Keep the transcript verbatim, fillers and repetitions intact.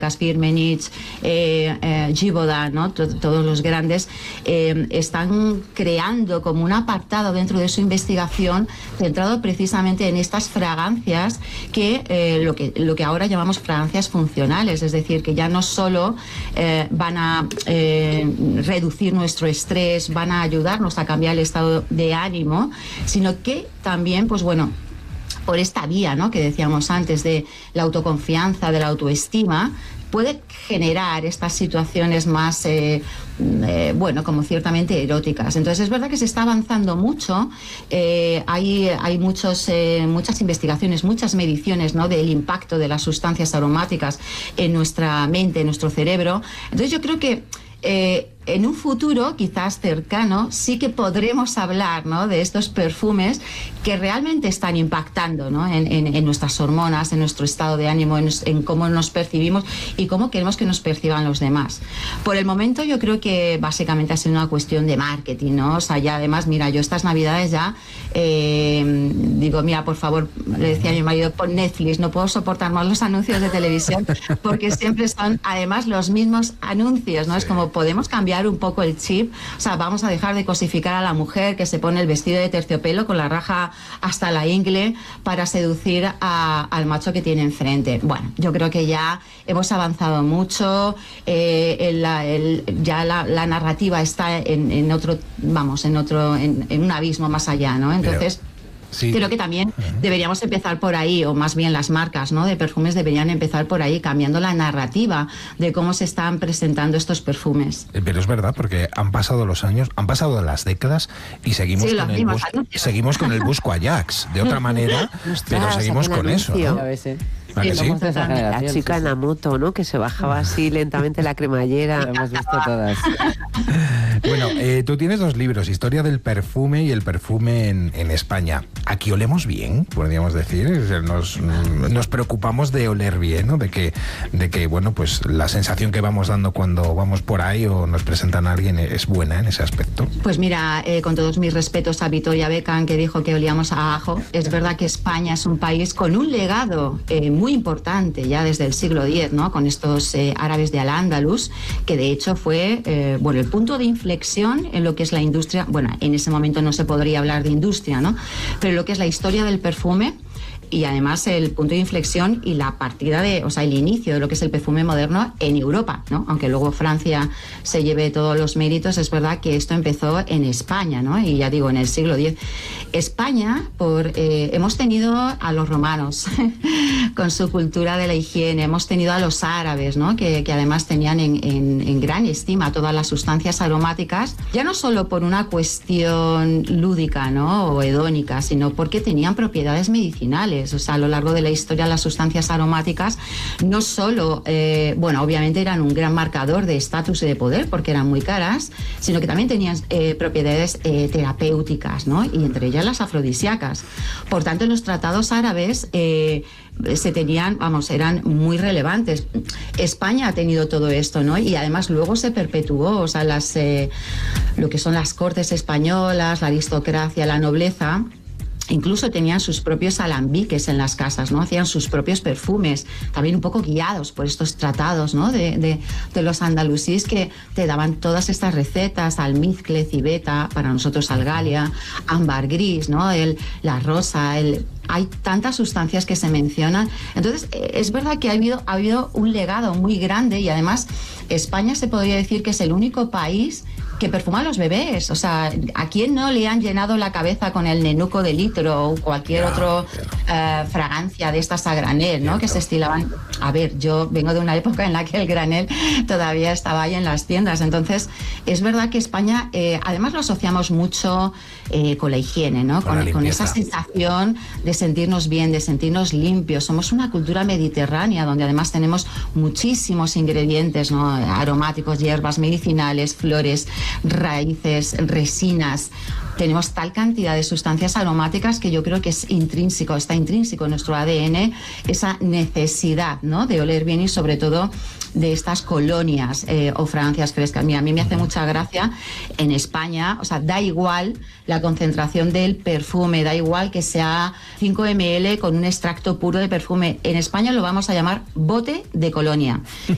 Firmenich, eh, eh, Givaudan, ¿no? T- todos los grandes eh, están creando como un apartado dentro de su investigación centrado precisamente en estas fragancias que, eh, lo que lo que ahora llamamos fragancias funcionales, es decir, que ya no solo eh, van a eh, reducir nuestro estrés, van a ayudarnos a cambiar el estado de ánimo, sino que también, pues bueno, por esta vía, ¿no?, que decíamos antes, de la autoconfianza, de la autoestima, puede generar estas situaciones más, eh, eh, bueno, como ciertamente eróticas. Entonces es verdad que se está avanzando mucho, eh, hay, hay muchos, eh, muchas investigaciones, muchas mediciones, ¿no?, del impacto de las sustancias aromáticas en nuestra mente, en nuestro cerebro. Entonces yo creo que eh, en un futuro quizás cercano sí que podremos hablar, ¿no?, de estos perfumes que realmente están impactando, ¿no?, en, en, en nuestras hormonas, en nuestro estado de ánimo, en, en cómo nos percibimos y cómo queremos que nos perciban los demás. Por el momento yo creo que básicamente ha sido una cuestión de marketing, ¿no? O sea, ya además, mira, yo estas navidades ya eh, digo, mira, por favor, le decía a mi marido, pon Netflix, no puedo soportar más los anuncios de televisión porque siempre son además los mismos anuncios, ¿no? Es como podemos cambiar un poco el chip, o sea, vamos a dejar de cosificar a la mujer que se pone el vestido de terciopelo con la raja hasta la ingle para seducir a, al macho que tiene enfrente. Bueno, yo creo que ya hemos avanzado mucho, eh, el, el, ya la, la narrativa está en, en otro, vamos, en otro, en, en un abismo más allá, ¿no? Entonces... Pero... Sí. Creo que también uh-huh. deberíamos empezar por ahí, o más bien las marcas, ¿no?, de perfumes deberían empezar por ahí, cambiando la narrativa de cómo se están presentando estos perfumes. Pero es verdad, porque han pasado los años, han pasado las décadas y seguimos, sí, con, el bus, seguimos con el Busco Ajax, de otra manera, pero seguimos con eso, ¿no? ¿A que sí? La chica en la moto, ¿no?, que se bajaba así lentamente la cremallera. Lo hemos visto todas. Bueno, eh, tú tienes dos libros, Historia del perfume y el perfume en, en España. Aquí olemos bien, podríamos decir. Nos, nos preocupamos de oler bien, ¿no? De que, de que, bueno, pues la sensación que vamos dando cuando vamos por ahí o nos presentan a alguien es buena en ese aspecto. Pues mira, eh, con todos mis respetos a Victoria Beckham, que dijo que olíamos a ajo, es verdad que España es un país con un legado eh, muy importante ya desde el siglo diez, ¿no?, con estos eh, árabes de Al-Ándalus, que de hecho fue, eh, bueno, el punto de inflexión en lo que es la industria. Bueno, en ese momento no se podría hablar de industria, ¿no?, pero lo que es la historia del perfume y además el punto de inflexión y la partida de, o sea, el inicio de lo que es el perfume moderno en Europa, ¿no? Aunque luego Francia se lleve todos los méritos, es verdad que esto empezó en España, ¿no? Y ya digo, en el siglo diez. España, por, eh, hemos tenido a los romanos con su cultura de la higiene, hemos tenido a los árabes, ¿no?, que, que además tenían en, en, en gran estima todas las sustancias aromáticas, ya no solo por una cuestión lúdica, ¿no?, o hedónica, sino porque tenían propiedades medicinales. O sea, a lo largo de la historia las sustancias aromáticas no solo, eh, bueno, obviamente eran un gran marcador de estatus y de poder porque eran muy caras, sino que también tenían eh, propiedades eh, terapéuticas, ¿no?, y entre ellas las afrodisíacas. Por tanto, en los tratados árabes eh, se tenían, vamos, eran muy relevantes. España ha tenido todo esto, ¿no?, y además luego se perpetuó, o sea, las, eh, lo que son las cortes españolas, la aristocracia, la nobleza, incluso tenían sus propios alambiques en las casas, ¿no? Hacían sus propios perfumes, también un poco guiados por estos tratados, ¿no?, de, de, de los andalusíes, que te daban todas estas recetas, almizcle, civeta, para nosotros algalia, ámbar gris, ¿no?, el, la rosa, el... Hay tantas sustancias que se mencionan. Entonces, es verdad que ha habido, ha habido un legado muy grande y además España se podría decir que es el único país que perfuma a los bebés. O sea, ¿a quién no le han llenado la cabeza con el nenuco de litro o cualquier otra uh, fragancia de estas a granel, ¿no?, que se estilaban? A ver, yo vengo de una época en la que el granel todavía estaba ahí en las tiendas. Entonces, es verdad que España, eh, además lo asociamos mucho eh, con la higiene, ¿no?, con, con, con esa sensación de sentirnos bien, de sentirnos limpios. Somos una cultura mediterránea donde además tenemos muchísimos ingredientes, ¿no?, aromáticos, hierbas medicinales, flores, raíces, resinas. Tenemos tal cantidad de sustancias aromáticas que yo creo que es intrínseco, está intrínseco en nuestro A D N esa necesidad, ¿no?, de oler bien y sobre todo de estas colonias eh, o fragancias frescas. Mira, a mí me hace mucha gracia en España, o sea, da igual la concentración del perfume, da igual que sea cinco mililitros con un extracto puro de perfume. En España lo vamos a llamar bote de colonia.